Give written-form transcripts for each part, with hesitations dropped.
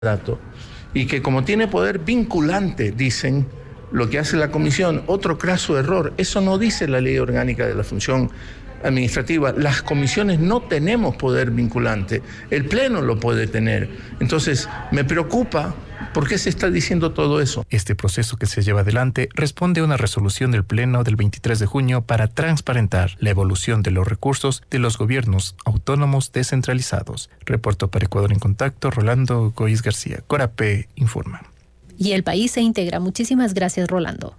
dato, y que como tiene poder vinculante, dicen, lo que hace la comisión, otro craso error. Eso no dice la ley orgánica de la función administrativa. Las comisiones no tenemos poder vinculante, el Pleno lo puede tener. Entonces, me preocupa por qué se está diciendo todo eso. Este proceso que se lleva adelante responde a una resolución del Pleno del 23 de junio para transparentar la evolución de los recursos de los gobiernos autónomos descentralizados. Reportó para Ecuador en Contacto, Rolando Goiz García. Corapé informa. Y el país se integra. Muchísimas gracias, Rolando.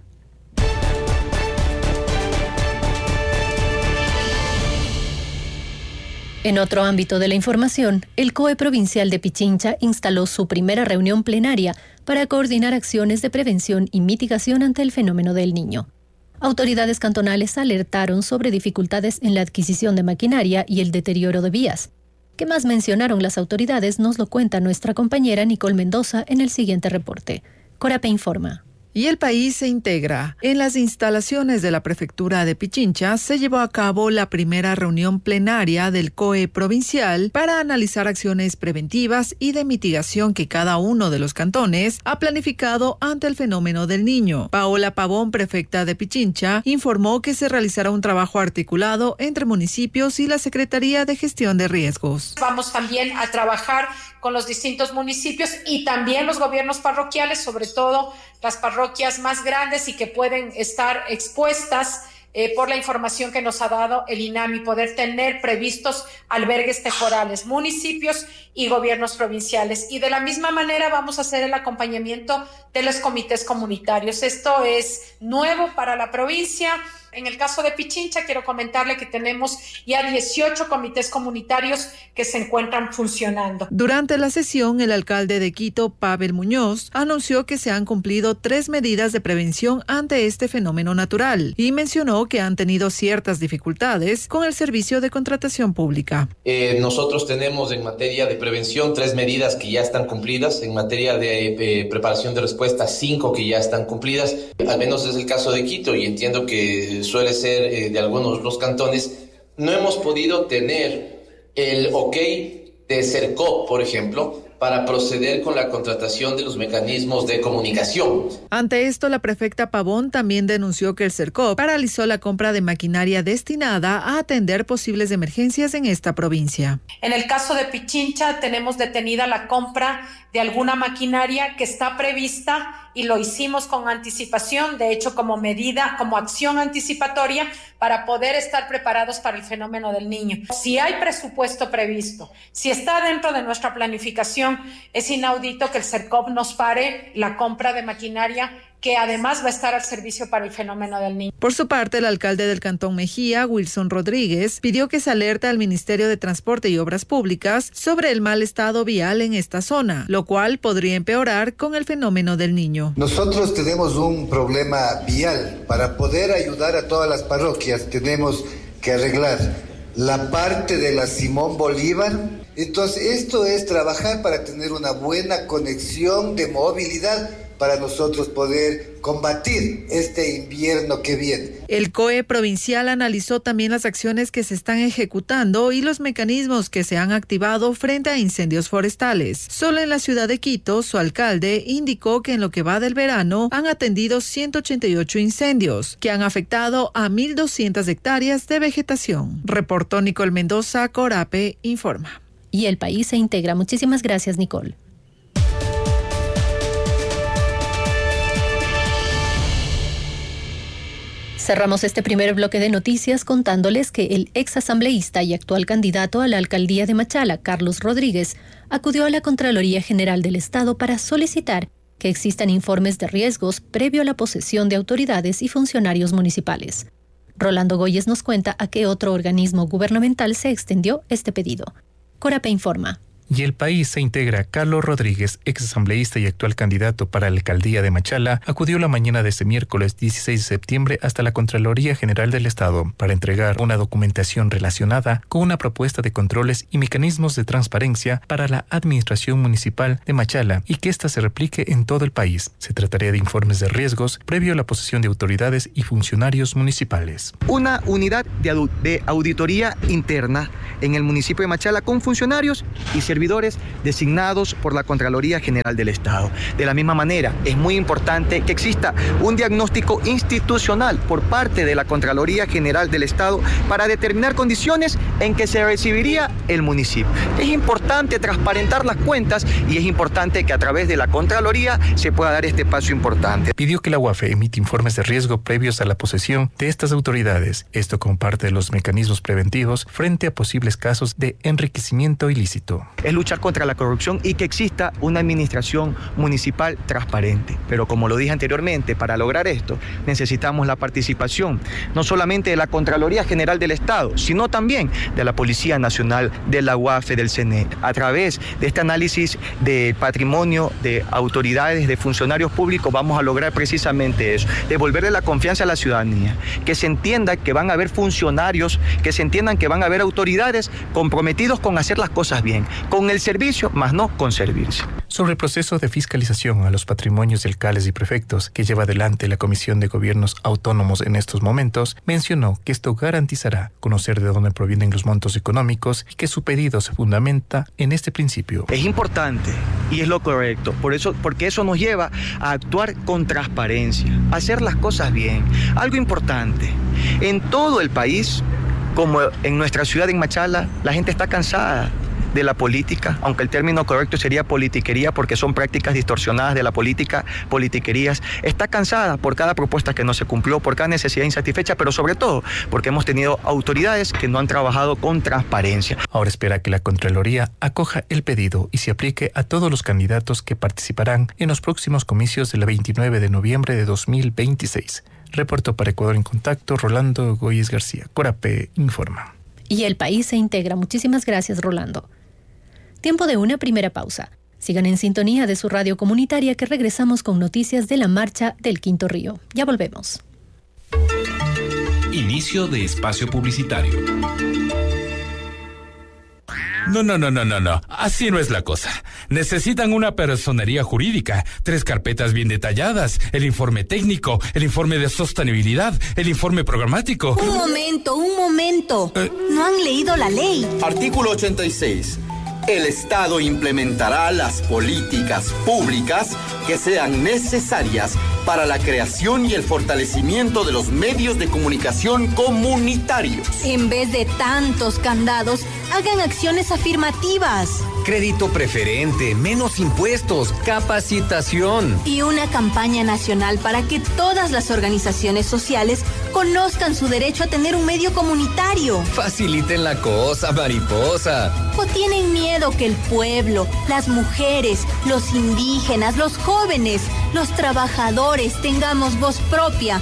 En otro ámbito de la información, el COE provincial de Pichincha instaló su primera reunión plenaria para coordinar acciones de prevención y mitigación ante el fenómeno del Niño. Autoridades cantonales alertaron sobre dificultades en la adquisición de maquinaria y el deterioro de vías. ¿Qué más mencionaron las autoridades? Nos lo cuenta nuestra compañera Nicole Mendoza en el siguiente reporte. Corapé informa. Y el país se integra. En las instalaciones de la prefectura de Pichincha se llevó a cabo la primera reunión plenaria del COE provincial para analizar acciones preventivas y de mitigación que cada uno de los cantones ha planificado ante el fenómeno del Niño. Paola Pavón, prefecta de Pichincha, informó que se realizará un trabajo articulado entre municipios y la Secretaría de Gestión de Riesgos. Vamos también a trabajar con los distintos municipios y también los gobiernos parroquiales, sobre todo las parroquias más grandes y que pueden estar expuestas por la información que nos ha dado el INAMI, poder tener previstos albergues temporales, municipios y gobiernos provinciales. Y de la misma manera vamos a hacer el acompañamiento de los comités comunitarios. Esto es nuevo para la provincia. En el caso de Pichincha, quiero comentarle que tenemos ya 18 comités comunitarios que se encuentran funcionando. Durante la sesión, el alcalde de Quito, Pavel Muñoz, anunció que se han cumplido 3 medidas de prevención ante este fenómeno natural y mencionó que han tenido ciertas dificultades con el servicio de contratación pública. Nosotros tenemos en materia de prevención 3 medidas que ya están cumplidas, en materia de preparación de respuesta 5 que ya están cumplidas, al menos es el caso de Quito y entiendo que suele ser de algunos los cantones. No hemos podido tener el ok de CERCOP, por ejemplo, para proceder con la contratación de los mecanismos de comunicación. Ante esto, la prefecta Pavón también denunció que el CERCOP paralizó la compra de maquinaria destinada a atender posibles emergencias en esta provincia. En el caso de Pichincha, tenemos detenida la compra de alguna maquinaria que está prevista y lo hicimos con anticipación, de hecho como medida, como acción anticipatoria para poder estar preparados para el fenómeno del Niño. Si hay presupuesto previsto, si está dentro de nuestra planificación, es inaudito que el CERCOP nos pare la compra de maquinaria que además va a estar al servicio para el fenómeno del Niño. Por su parte, el alcalde del Cantón Mejía, Wilson Rodríguez, pidió que se alerte al Ministerio de Transporte y Obras Públicas sobre el mal estado vial en esta zona, lo cual podría empeorar con el fenómeno del Niño. Nosotros tenemos un problema vial. Para poder ayudar a todas las parroquias tenemos que arreglar la parte de la Simón Bolívar. Entonces, esto es trabajar para tener una buena conexión de movilidad para nosotros poder combatir este invierno que viene. El COE provincial analizó también las acciones que se están ejecutando y los mecanismos que se han activado frente a incendios forestales. Solo en la ciudad de Quito, su alcalde indicó que en lo que va del verano han atendido 188 incendios, que han afectado a 1.200 hectáreas de vegetación. Reportó Nicole Mendoza, Corapé informa. Y el país se integra. Muchísimas gracias, Nicole. Cerramos este primer bloque de noticias contándoles que el exasambleísta y actual candidato a la alcaldía de Machala, Carlos Rodríguez, acudió a la Contraloría General del Estado para solicitar que existan informes de riesgos previo a la posesión de autoridades y funcionarios municipales. Rolando Goyes nos cuenta a qué otro organismo gubernamental se extendió este pedido. Corapé informa. Y el país se integra. Carlos Rodríguez, exasambleísta y actual candidato para la alcaldía de Machala, acudió la mañana de este miércoles 16 de septiembre hasta la Contraloría General del Estado para entregar una documentación relacionada con una propuesta de controles y mecanismos de transparencia para la administración municipal de Machala y que ésta se replique en todo el país. Se trataría de informes de riesgos previo a la posesión de autoridades y funcionarios municipales. Una unidad de auditoría interna en el municipio de Machala con funcionarios y servicios servidores designados por la Contraloría General del Estado. De la misma manera, es muy importante que exista un diagnóstico institucional por parte de la Contraloría General del Estado para determinar condiciones en que se recibiría el municipio. Es importante transparentar las cuentas y es importante que a través de la Contraloría se pueda dar este paso importante. Pidió que la UAFE emite informes de riesgo previos a la posesión de estas autoridades, esto como parte de los mecanismos preventivos frente a posibles casos de enriquecimiento ilícito. Es luchar contra la corrupción y que exista una administración municipal transparente. Pero como lo dije anteriormente, para lograr esto necesitamos la participación no solamente de la Contraloría General del Estado, sino también de la Policía Nacional, de la UAFE, del CNE. A través de este análisis de patrimonio de autoridades, de funcionarios públicos, vamos a lograr precisamente eso, devolverle la confianza a la ciudadanía, que se entienda que van a haber funcionarios, que se entiendan que van a haber autoridades comprometidos con hacer las cosas bien, con el servicio, más no con servirse. Sobre el proceso de fiscalización a los patrimonios de alcaldes y prefectos que lleva adelante la Comisión de Gobiernos Autónomos en estos momentos, mencionó que esto garantizará conocer de dónde provienen los montos económicos y que su pedido se fundamenta en este principio. Es importante y es lo correcto, porque eso nos lleva a actuar con transparencia, a hacer las cosas bien. Algo importante, en todo el país, como en nuestra ciudad, en Machala, la gente está cansada de la política, aunque el término correcto sería politiquería, porque son prácticas distorsionadas de la política, politiquerías. Está cansada por cada propuesta que no se cumplió, por cada necesidad insatisfecha, pero sobre todo porque hemos tenido autoridades que no han trabajado con transparencia. Ahora espera que la Contraloría acoja el pedido y se aplique a todos los candidatos que participarán en los próximos comicios del 29 de noviembre de 2026. Reportó para Ecuador en Contacto Rolando Goyes García. Corapé informa. Y el país se integra. Muchísimas gracias, Rolando. Tiempo de una primera pausa. Sigan en sintonía de su radio comunitaria, que regresamos con noticias de la marcha del Quinto Río. Ya volvemos. Inicio de espacio publicitario. No. Así no es la cosa. Necesitan una personería jurídica, 3 carpetas bien detalladas, el informe técnico, el informe de sostenibilidad, el informe programático. Un momento. ¿No han leído la ley? Artículo 86. El Estado implementará las políticas públicas que sean necesarias para la creación y el fortalecimiento de los medios de comunicación comunitarios. En vez de tantos candados, hagan acciones afirmativas. Crédito preferente, menos impuestos, capacitación. Y una campaña nacional para que todas las organizaciones sociales conozcan su derecho a tener un medio comunitario. Faciliten la cosa, mariposa. ¿O tienen miedo que el pueblo, las mujeres, los indígenas, los jóvenes, los trabajadores tengamos voz propia?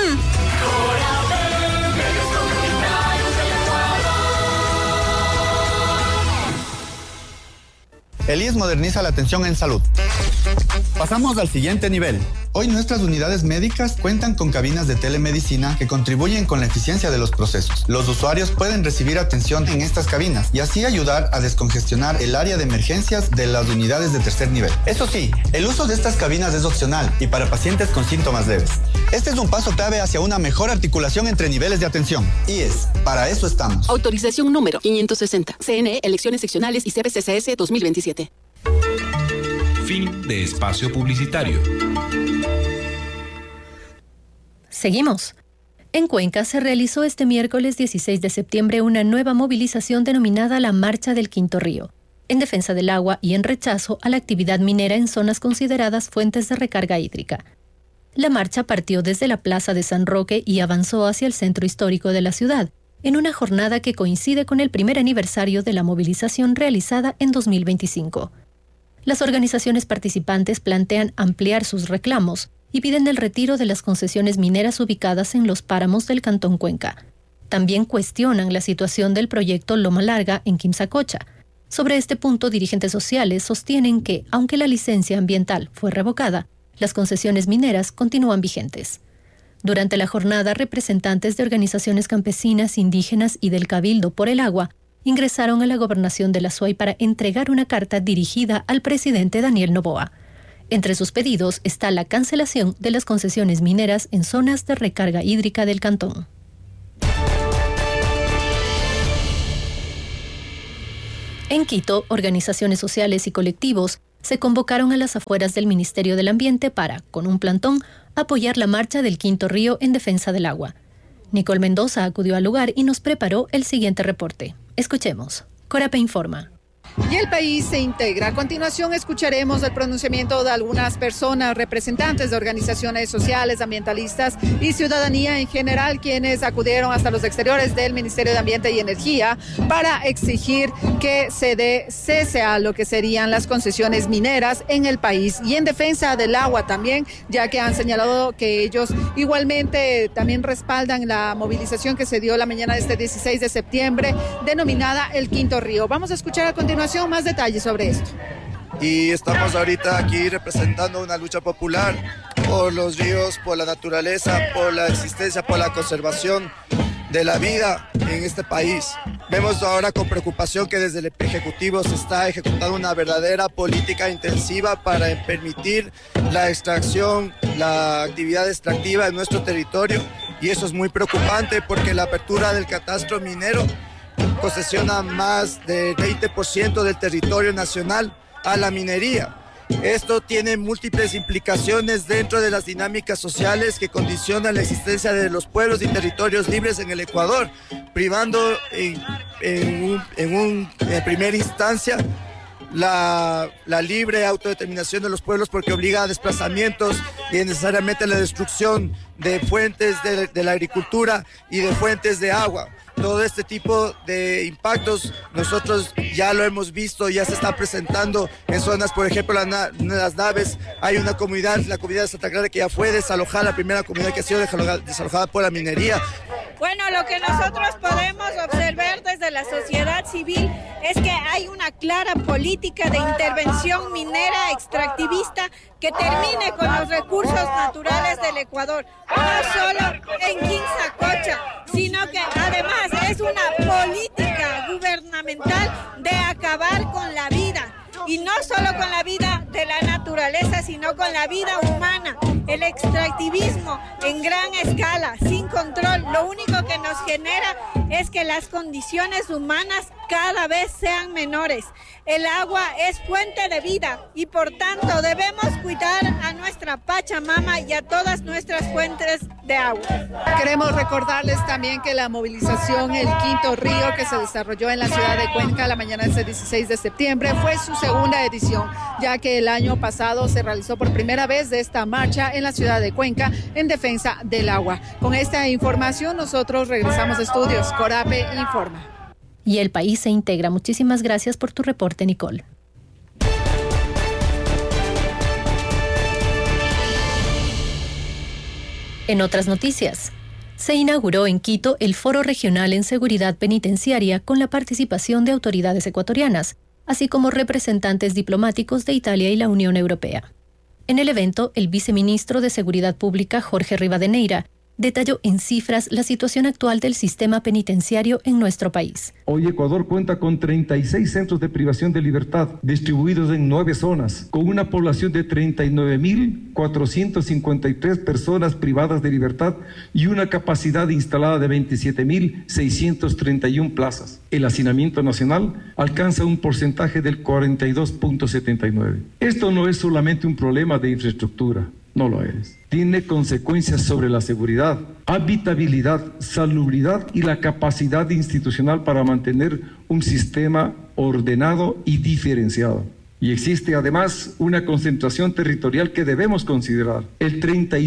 El IES moderniza la atención en salud. Pasamos al siguiente nivel. Hoy nuestras unidades médicas cuentan con cabinas de telemedicina que contribuyen con la eficiencia de los procesos. Los usuarios pueden recibir atención en estas cabinas y así ayudar a descongestionar el área de emergencias de las unidades de tercer nivel. Eso sí, el uso de estas cabinas es opcional y para pacientes con síntomas leves. Este es un paso clave hacia una mejor articulación entre niveles de atención. IES, para eso estamos. Autorización número 560. CNE, Elecciones Seccionales y CPCCS 2027. Fin de espacio publicitario. Seguimos. En Cuenca se realizó este miércoles 16 de septiembre una nueva movilización denominada la Marcha del Quinto Río, en defensa del agua y en rechazo a la actividad minera en zonas consideradas fuentes de recarga hídrica. La marcha partió desde la Plaza de San Roque y avanzó hacia el centro histórico de la ciudad, en una jornada que coincide con el primer aniversario de la movilización realizada en 2025. Las organizaciones participantes plantean ampliar sus reclamos y piden el retiro de las concesiones mineras ubicadas en los páramos del Cantón Cuenca. También cuestionan la situación del proyecto Loma Larga en Quimsacocha. Sobre este punto, dirigentes sociales sostienen que, aunque la licencia ambiental fue revocada, las concesiones mineras continúan vigentes. Durante la jornada, representantes de organizaciones campesinas, indígenas y del Cabildo por el Agua ingresaron a la gobernación de la SUAY para entregar una carta dirigida al presidente Daniel Noboa. Entre sus pedidos está la cancelación de las concesiones mineras en zonas de recarga hídrica del cantón. En Quito, organizaciones sociales y colectivos se convocaron a las afueras del Ministerio del Ambiente para, con un plantón, apoyar la marcha del Quinto Río en defensa del agua. Nicole Mendoza acudió al lugar y nos preparó el siguiente reporte. Escuchemos. Corape informa. Y el país se integra. A continuación escucharemos el pronunciamiento de algunas personas, representantes de organizaciones sociales, ambientalistas y ciudadanía en general, quienes acudieron hasta los exteriores del Ministerio de Ambiente y Energía para exigir que se dé cese a lo que serían las concesiones mineras en el país y en defensa del agua también, ya que han señalado que ellos igualmente también respaldan la movilización que se dio la mañana de este 16 de septiembre, denominada el Quinto Río. Vamos a escuchar a continuación más detalles sobre esto. Y estamos ahorita aquí representando una lucha popular por los ríos, por la naturaleza, por la existencia, por la conservación de la vida en este país. Vemos ahora con preocupación que desde el Ejecutivo se está ejecutando una verdadera política intensiva para permitir la extracción, la actividad extractiva en nuestro territorio, y eso es muy preocupante porque la apertura del catastro minero concesiona más del 20% del territorio nacional a la minería. Esto tiene múltiples implicaciones dentro de las dinámicas sociales que condicionan la existencia de los pueblos y territorios libres en el Ecuador, privando en primera instancia la libre autodeterminación de los pueblos, porque obliga a desplazamientos y necesariamente la destrucción de fuentes de la agricultura y de fuentes de agua. Todo este tipo de impactos nosotros ya lo hemos visto, ya se está presentando en zonas, por ejemplo, las naves. Hay una comunidad, la comunidad de Santa Clara, que ya fue desalojada, la primera comunidad que ha sido desalojada por la minería. Bueno, lo que nosotros podemos observar desde la sociedad civil es que hay una clara política de intervención minera extractivista que termine con los recursos naturales del Ecuador, no solo en Quinzacocha, sino que además es una política gubernamental de acabar con la vida. Y no solo con la vida de la naturaleza, sino con la vida humana. El extractivismo en gran escala, sin control, lo único que nos genera es que las condiciones humanas cada vez sean menores. El agua es fuente de vida y por tanto debemos cuidar a nuestra Pachamama y a todas nuestras fuentes de agua. Queremos recordarles también que la movilización El Quinto Río, que se desarrolló en la ciudad de Cuenca la mañana de este 16 de septiembre, fue su segunda edición, ya que el año pasado se realizó por primera vez de esta marcha en la ciudad de Cuenca en defensa del agua. Con esta información nosotros regresamos a estudios. Corape informa. Y el país se integra. Muchísimas gracias por tu reporte, Nicole. En otras noticias, se inauguró en Quito el Foro Regional en Seguridad Penitenciaria con la participación de autoridades ecuatorianas, así como representantes diplomáticos de Italia y la Unión Europea. En el evento, el viceministro de Seguridad Pública, Jorge Rivadeneira, detalló en cifras la situación actual del sistema penitenciario en nuestro país. Hoy Ecuador cuenta con 36 centros de privación de libertad distribuidos en 9 zonas, con una población de 39.453 personas privadas de libertad y una capacidad instalada de 27.631 plazas. El hacinamiento nacional alcanza un porcentaje del 42.79. Esto no es solamente un problema de infraestructura. No lo es. Tiene consecuencias sobre la seguridad, habitabilidad, salubridad y la capacidad institucional para mantener un sistema ordenado y diferenciado. Y existe además una concentración territorial que debemos considerar. El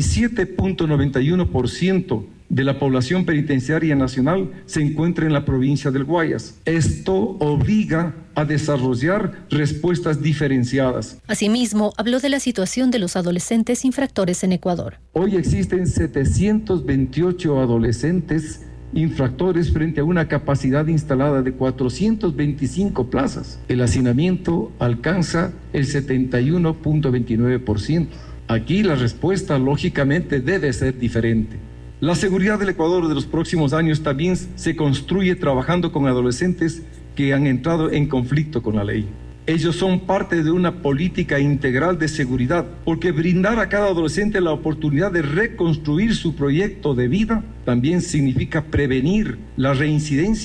37.91% de la población penitenciaria nacional se encuentra en la provincia del Guayas. Esto obliga a desarrollar respuestas diferenciadas. Asimismo, habló de la situación de los adolescentes infractores en Ecuador. Hoy existen 728 adolescentes infractores frente a una capacidad instalada de 425 plazas. El hacinamiento alcanza el 71.29%. Aquí la respuesta lógicamente debe ser diferente. La seguridad del Ecuador de los próximos años también se construye trabajando con adolescentes que han entrado en conflicto con la ley. Ellos son parte de una política integral de seguridad, porque brindar a cada adolescente la oportunidad de reconstruir su proyecto de vida también significa prevenir la reincidencia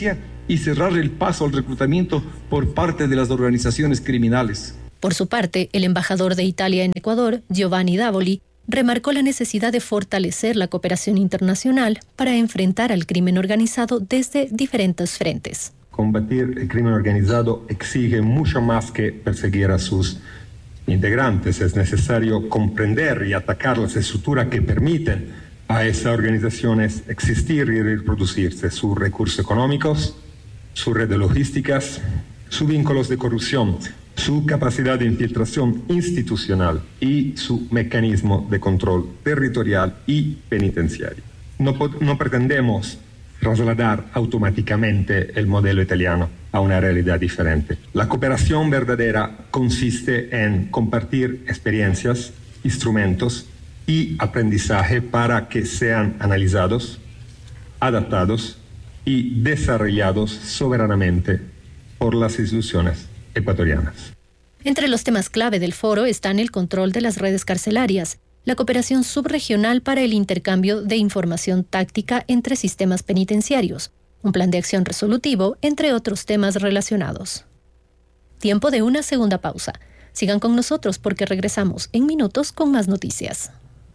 y cerrar el paso al reclutamiento por parte de las organizaciones criminales. Por su parte, el embajador de Italia en Ecuador, Giovanni Davoli, remarcó la necesidad de fortalecer la cooperación internacional para enfrentar al crimen organizado desde diferentes frentes. Combatir el crimen organizado exige mucho más que perseguir a sus integrantes. Es necesario comprender y atacar las estructuras que permiten a esas organizaciones existir y reproducirse, sus recursos económicos, sus redes logísticas, sus vínculos de corrupción, su capacidad de infiltración institucional y su mecanismo de control territorial y penitenciario. No pretendemos trasladar automáticamente el modelo italiano a una realidad diferente. La cooperación verdadera consiste en compartir experiencias, instrumentos y aprendizaje para que sean analizados, adaptados y desarrollados soberanamente por las instituciones ecuatorianas. Entre los temas clave del foro están el control de las redes carcelarias, la cooperación subregional para el intercambio de información táctica entre sistemas penitenciarios, un plan de acción resolutivo, entre otros temas relacionados. Tiempo de una segunda pausa. Sigan con nosotros porque regresamos en minutos con más noticias.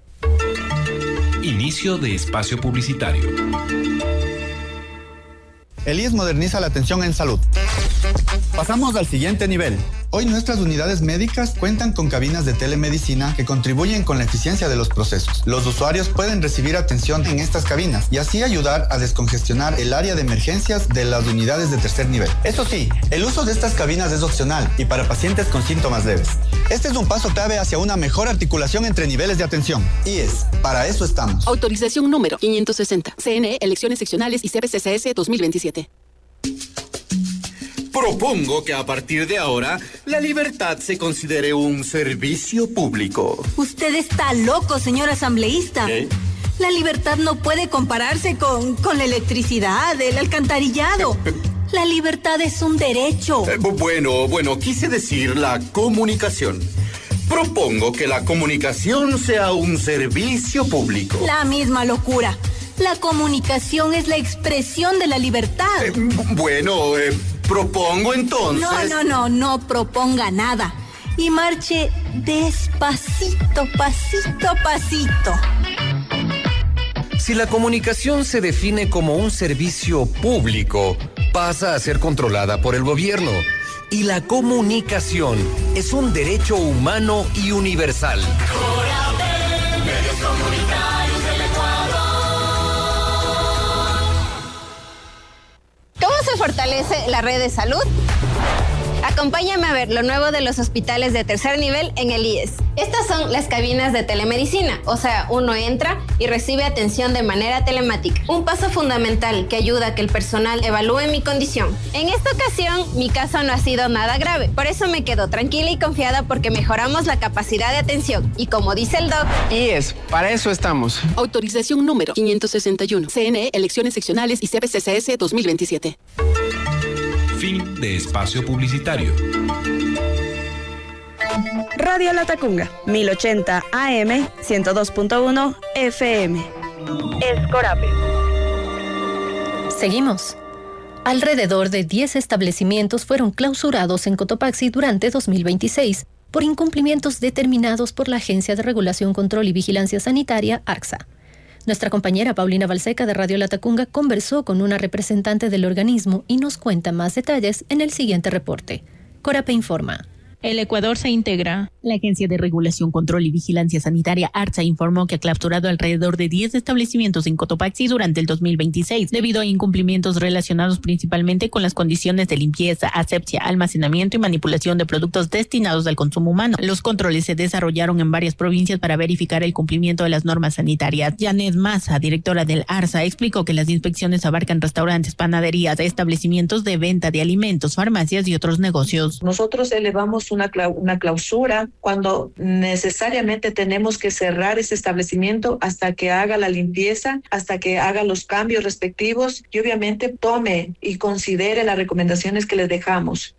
Inicio de espacio publicitario. El IES moderniza la atención en salud. Pasamos al siguiente nivel. Hoy nuestras unidades médicas cuentan con cabinas de telemedicina que contribuyen con la eficiencia de los procesos. Los usuarios pueden recibir atención en estas cabinas y así ayudar a descongestionar el área de emergencias de las unidades de tercer nivel. Eso sí, el uso de estas cabinas es opcional y para pacientes con síntomas leves. Este es un paso clave hacia una mejor articulación entre niveles de atención. IES, para eso estamos. Autorización número 560. CNE, elecciones seccionales y CBCCS 2027. Propongo que a partir de ahora la libertad se considere un servicio público. Usted está loco, señor asambleísta. ¿Qué? La libertad no puede compararse con la electricidad, el alcantarillado. La libertad es un derecho. Bueno, quise decir la comunicación. Propongo que la comunicación sea un servicio público. La misma locura. La comunicación es la expresión de la libertad. Propongo entonces... No proponga nada. Y marche despacito, pasito. Si la comunicación se define como un servicio público, pasa a ser controlada por el gobierno. Y la comunicación es un derecho humano y universal. ¿Cómo se fortalece la red de salud? Acompáñame a ver lo nuevo de los hospitales de tercer nivel en el IES. Estas son las cabinas de telemedicina, o sea, uno entra y recibe atención de manera telemática. Un paso fundamental que ayuda a que el personal evalúe mi condición. En esta ocasión, mi caso no ha sido nada grave, por eso me quedo tranquila y confiada porque mejoramos la capacidad de atención. Y como dice el doc... IES, para eso estamos. Autorización número 561. CNE, elecciones seccionales y CBCCS 2027. Fin de espacio publicitario. Radio Latacunga, 1080 AM, 102.1 FM. Escorape. Seguimos. Alrededor de 10 establecimientos fueron clausurados en Cotopaxi durante 2026 por incumplimientos determinados por la Agencia de Regulación, Control y Vigilancia Sanitaria, ARSA. Nuestra compañera Paulina Balseca de Radio Latacunga conversó con una representante del organismo y nos cuenta más detalles en el siguiente reporte. Corape informa. El Ecuador se integra. La Agencia de Regulación, Control y Vigilancia Sanitaria, ARSA, informó que ha clausurado alrededor de 10 establecimientos en Cotopaxi durante el 2026, debido a incumplimientos relacionados principalmente con las condiciones de limpieza, asepsia, almacenamiento y manipulación de productos destinados al consumo humano. Los controles se desarrollaron en varias provincias para verificar el cumplimiento de las normas sanitarias. Janet Massa, directora del ARSA, explicó que las inspecciones abarcan restaurantes, panaderías, establecimientos de venta de alimentos, farmacias y otros negocios. Nosotros elevamos una clausura cuando necesariamente tenemos que cerrar ese establecimiento hasta que haga la limpieza, hasta que haga los cambios respectivos y obviamente tome y considere las recomendaciones que les dejamos.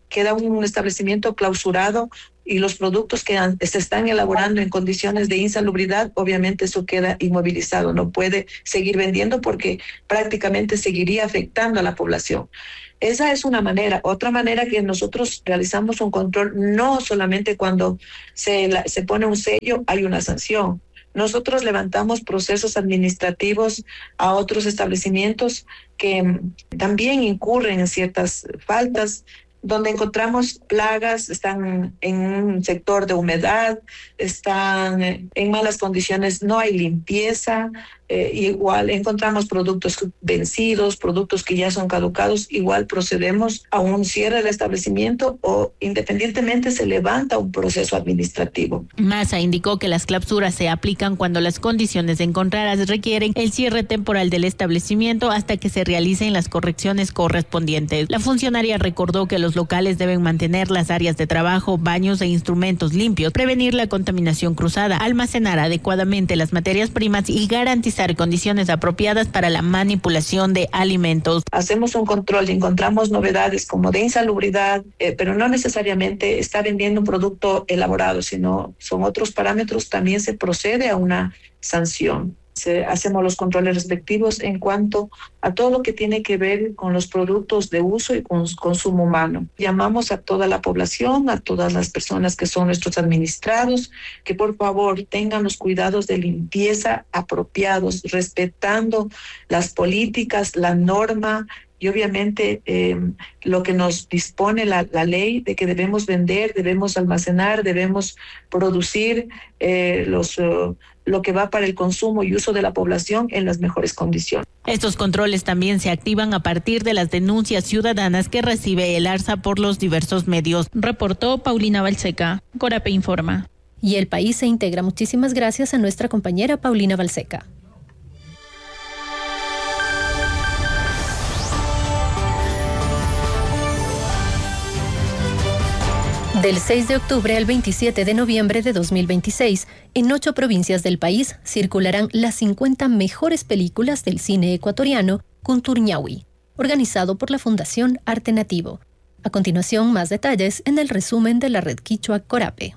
queda un establecimiento clausurado y los productos que se están elaborando en condiciones de insalubridad, obviamente eso queda inmovilizado, no puede seguir vendiendo porque prácticamente seguiría afectando a la población. Esa es una manera. Otra manera que nosotros realizamos un control, no solamente cuando se pone un sello, hay una sanción. Nosotros levantamos procesos administrativos a otros establecimientos que también incurren en ciertas faltas, donde encontramos plagas, están en un sector de humedad, están en malas condiciones, no hay limpieza, igual encontramos productos vencidos, productos que ya son caducados, igual procedemos a un cierre del establecimiento o independientemente se levanta un proceso administrativo. Massa indicó que las clausuras se aplican cuando las condiciones encontradas requieren el cierre temporal del establecimiento hasta que se realicen las correcciones correspondientes. La funcionaria recordó que los locales deben mantener las áreas de trabajo, baños e instrumentos limpios, prevenir la contaminación cruzada, almacenar adecuadamente las materias primas y garantizar condiciones apropiadas para la manipulación de alimentos. Hacemos un control y encontramos novedades como de insalubridad, pero no necesariamente está vendiendo un producto elaborado, sino son otros parámetros, también se procede a una sanción. Hacemos los controles respectivos en cuanto a todo lo que tiene que ver con los productos de uso y consumo humano. Llamamos a toda la población, a todas las personas que son nuestros administrados, que por favor tengan los cuidados de limpieza apropiados, respetando las políticas, la norma y obviamente lo que nos dispone la ley de que debemos vender, debemos almacenar, debemos producir lo que va para el consumo y uso de la población en las mejores condiciones. Estos controles también se activan a partir de las denuncias ciudadanas que recibe el ARSA por los diversos medios. Reportó Paulina Balseca. Corape informa. Y el país se integra. Muchísimas gracias a nuestra compañera Paulina Balseca. Del 6 de octubre al 27 de noviembre de 2026, en 8 provincias del país circularán las 50 mejores películas del cine ecuatoriano Kunturñawi, organizado por la Fundación Arte Nativo. A continuación, más detalles en el resumen de la red Quichua Corape.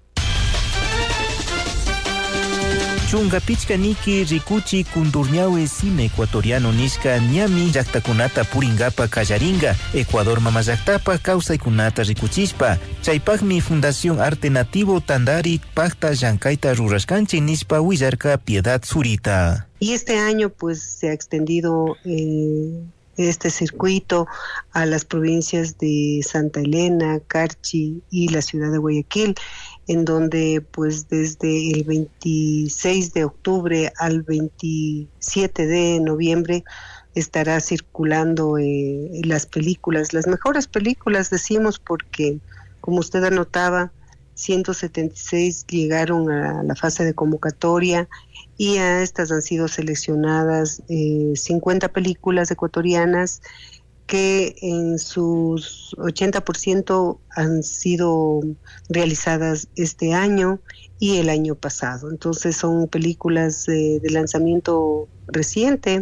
Chunga pichkaniki rikuchi Kunturñawi cine ecuatoriano nishka ñami llaqtakunata puringapa kallaringa Ecuador mama llaqtapa kawsaykunata rikuchishpa chaypaqmi Fundación Arte Nativo tandari paqta llankayta rurashkanchik nishpa willarka Piedad Zurita. Y este año pues se ha extendido este circuito a las provincias de Santa Elena, Carchi y la ciudad de Guayaquil, en donde pues desde el 26 de octubre al 27 de noviembre estará circulando las películas, las mejores películas decimos porque como usted anotaba 176 llegaron a la fase de convocatoria y a estas han sido seleccionadas 50 películas ecuatorianas que en sus 80% han sido realizadas este año y el año pasado. Entonces son películas de lanzamiento reciente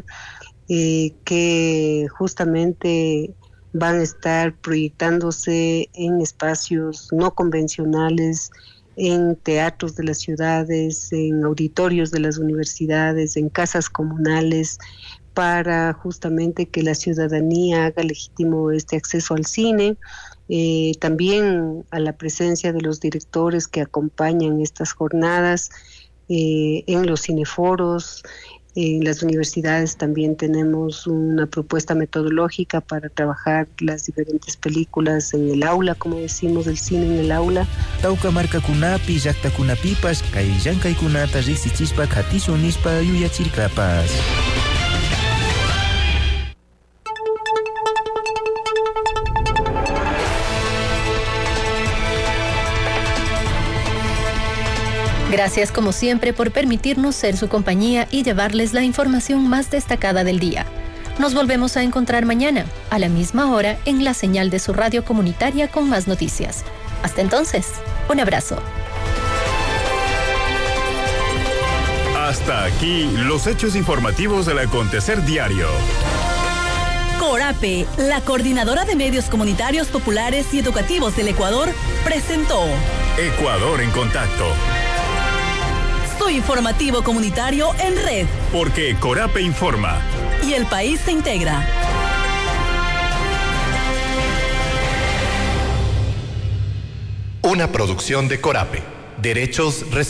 que justamente van a estar proyectándose en espacios no convencionales, en teatros de las ciudades, en auditorios de las universidades, en casas comunales, para justamente que la ciudadanía haga legítimo este acceso al cine, también a la presencia de los directores que acompañan estas jornadas en los cineforos. En las universidades también tenemos una propuesta metodológica para trabajar las diferentes películas en el aula, como decimos, el cine en el aula. Tauka markakunapi llaqtakunapipas kay llankaykunata riqsichispa qhatisunishpa yuyachirkapas. Gracias como siempre por permitirnos ser su compañía y llevarles la información más destacada del día. Nos volvemos a encontrar mañana, a la misma hora, en la señal de su radio comunitaria con más noticias. Hasta entonces, un abrazo. Hasta aquí los hechos informativos del acontecer diario. Corape, la coordinadora de medios comunitarios, populares y educativos del Ecuador, presentó Ecuador en Contacto. Su informativo comunitario en red. Porque Corape informa. Y el país se integra. Una producción de Corape. Derechos